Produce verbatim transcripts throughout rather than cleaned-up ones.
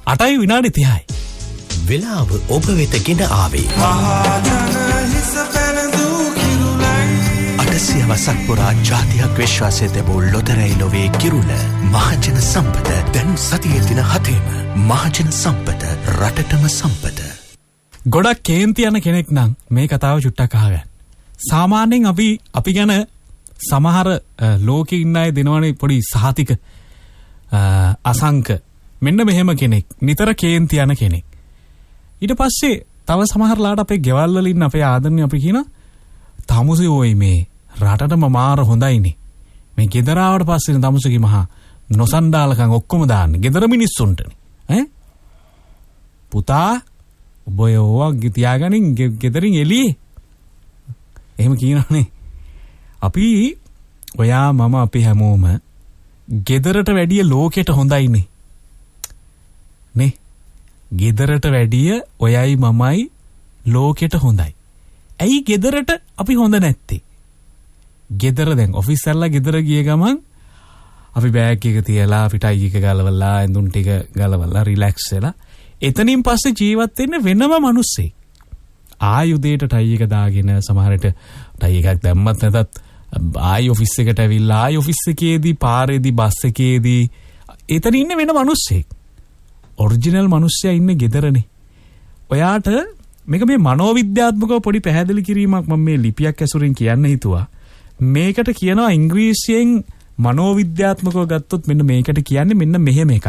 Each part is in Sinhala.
අටයි විනාඩි තිහයි. වෙලාව ඔබ වෙත ගෙන ආවේ. අටසිය වසක් පුරා ජාතියක් විශ්වාසය තිබූ ලොතරැයි ලොවේ කිරුළ මහජන සම්පත දැන් සතියේ දින හතේම මහජන සම්පත රටටම සම්පත. ගොඩක් කේන්ති යන කෙනෙක් නම් මේ කතාව චුට්ටක් අහගන්න. සාමාන්‍යයෙන් අපි අපි ගැන සමහර ලෝකේ ඉන්න අය දෙනවනේ පොඩි සහතික අසංක මෙන්න මෙහෙම කෙනෙක් නිතර කේන්ති යන කෙනෙක්. ඊට පස්සේ තව සමහරලාට අපේ ගෙවල් වල ඉන්න අපේ ආදරණීය අපි කියන තමුසේ ওই මේ රටටම මාර හොඳයිනේ. මේ ගෙදර ආවට පස්සේ තමුසේගේ මහා නොසන්ඩාලකම් ඔක්කොම දාන්නේ ගෙදර මිනිස්සුන්ටනේ. ඈ පුතා ඔබ යෝවා තියාගනින් ගෙදරින් එළියේ. එහෙම කියනනේ. අපි ඔයා මම අපි හැමෝම ගෙදරට වැඩිය ලෝකෙට හොඳයිනේ. නේ? ගෙදරට වැඩිය ඔයයි මමයි ලෝකෙට හොඳයි. ඇයි ගෙදරට අපි හොඳ නැත්තේ? ගෙදර දැන් ඔෆිස් වල ගෙදර ගිය ගමන් අපි බෑග් එක තියලා පිටයි එක ගලවලා ඇඳුම් ටික ගලවලා රිලැක්ස් වෙලා එතනින් පස්සේ ජීවත් වෙන්න වෙනම මිනිස්සෙක්. ආයුධයට ටයි එක දාගෙන සමහරට ටයි එකක් දැම්මත් නැතත් ආයි ඔෆිස් එකට ඇවිල්ලා ආයි ඔෆිස් එකේදී පාරේදී බස් එකේදී එතන ඉන්න වෙන මිනිස්සෙක්. ඔරිජිනල් මිනිස්සයා ඉන්නේ ගෙදරනේ. ඔයාට මේක මේ මනෝවිද්‍යාත්මකව පොඩි පැහැදිලි කිරීමක් මම මේ ලිපියක් ඇසුරින් කියන්න හිතුවා. මේකට කියනවා ඉංග්‍රීසියෙන් මනෝවිද්‍යාත්මකව ගත්තොත් මෙන්න මේකට කියන්නේ මෙන්න මෙහෙම එකක්.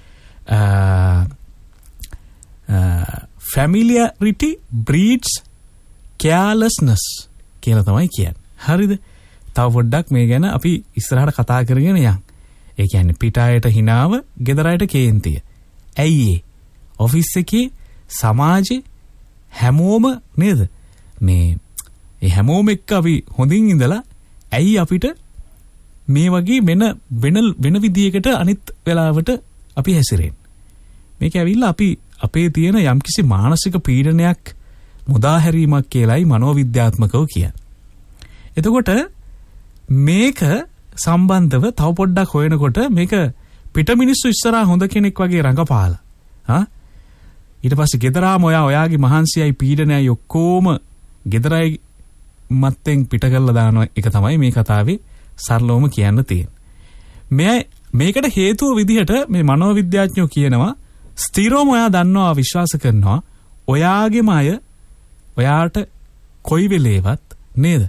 familiarity breeds carelessness කියලා තමයි කියන්නේ. හරිද? තව පොඩ්ඩක් මේ ගැන අපි ඉස්සරහට කතා කරගෙන යන්න. ඒ කියන්නේ පිටායට හිනාව, ගෙදරයට කේන්තිය. ඇයි ඒ? ඔෆිස් එකේ සමාජේ හැමෝම නේද? මේ ඒ හැමෝම එක්ක අපි හොඳින් ඉඳලා ඇයි අපිට මේ වගේ වෙන වෙන වෙන විදියකට අනිත් වෙලාවට අපි හැසිරෙන්නේ? මේක ඇවිල්ලා අපි අපේ තියෙන යම්කිසි මානසික පීඩනයක් මුදාහැරීමක් කියලායි මනෝවිද්‍යාත්මකව කියන්නේ. එතකොට මේක සම්බන්ධව තව පොඩ්ඩක් හොයනකොට මේක පිට මිනිස්සු ඉස්සරහා හොඳ කෙනෙක් වගේ රඟපාලා. හා ඊට පස්සේ ගෙදරාම ඔයා ඔයාගේ මහන්සියයි පීඩනයයි ඔක්කොම ගෙදරයි මත්තෙන් පිට කරලා දාන එක තමයි මේ කතාවේ සරලවම කියන්න තියෙන්නේ. මේ මේකට හේතුව විදිහට මේ මනෝවිද්‍යාඥයෝ කියනවා ස්ථිරවම ඔයා දන්නවා විශ්වාස කරනවා ඔයාගේම අය ඔයාට කොයි වෙලේවත් නේද?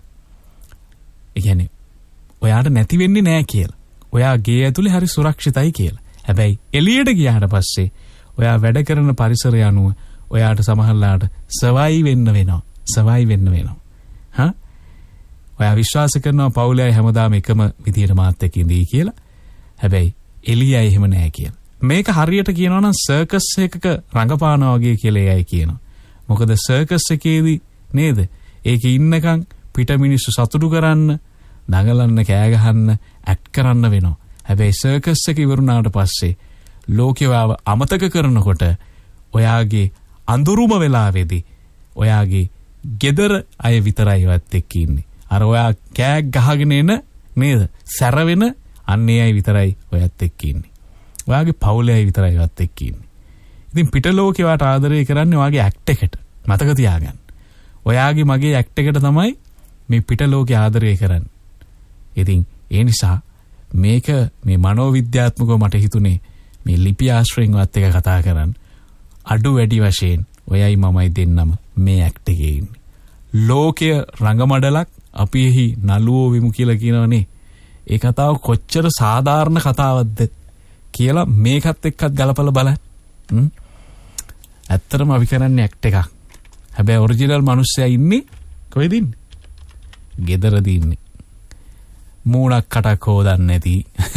ඒ කියන්නේ ඔයාට නැති වෙන්නේ නැහැ කියලා. ඔයා ගේ ඇතුලේ හරි සුරක්ෂිතයි කියලා. හැබැයි එළියට ගියාට පස්සේ ඔයා වැඩ කරන පරිසරය අනුව ඔයාට සමහරලාට සවයි වෙන්න වෙනවා. සවයි වෙන්න වෙනවා. හා? ඔයා විශ්වාස කරනවා පවුලේ හැමදාම එකම විදියට මාත් එක්ක ඉඳී කියලා. හැබැයි එළියයි එහෙම නැහැ කියලා. මේක හරියට කියනවා නම් සර්කස් එකක රඟපානවා වගේ කියලා එයයි කියනවා. මොකද සර්කස් එකේදී නේද? ඒකේ ඉන්නකම් පිට මිනිස්සු සතුටු කරන්න, දඟලන්න, කෑ ගහන්න, ඇක්ට් කරන්න වෙනවා. හැබැයි සර්කස් එක ඉවරුනාට පස්සේ ලෝකේව අමතක කරනකොට ඔයාගේ අඳුරුම වෙලාවේදී ඔයාගේ ගෙදර අය විතරයි වත් එක්ක ඉන්නේ. අර ඔයා කෑ ගහගෙන එන නේද? සැරවෙන අන්නේ අය විතරයි ඔයත් එක්ක ඉන්නේ. ඔයාගේ පවුලේ අය විතරයි වත් එක්ක ඉන්නේ. ඉතින් පිට ලෝකේ වාට ආදරය කරන්නේ ඔයාගේ ඇක්ට් එකට. මතක තියාගන්න. ඔයාගේ මගේ ඇක්ට් එකට තමයි මේ පිට ලෝකේ ආදරය කරන්නේ. ඉතින් ඒ නිසා මේක මේ මනෝවිද්‍යාත්මකව මට හිතුනේ මේ ලිපි ආශ්‍රයෙන් වත් එක කතා කරන්න. අඩු වැඩි වශයෙන් ඔයයි මමයි දෙන්නම මේ ඇක්ට් එකේ ඉන්නේ. ලෝකය රංගමඩලක් අපි එහි නළුවෝ විමු කියලා කියනවනේ. ඒ කතාව කොච්චර සාධාරණ කතාවක්ද කියලා මේකත් එක්කත් ගලපලා බලන්න. හ්ම්. ඇත්තටම අපි කරන්නේ ඇක්ට් එකක්. හැබැයි ඔරිජිනල් මිනිස්සයා ඉන්නේ කොහෙද ඉන්නේ? ගෙදරදී ඉන්නේ. මූණක් කටක් හොදන්නේ නැති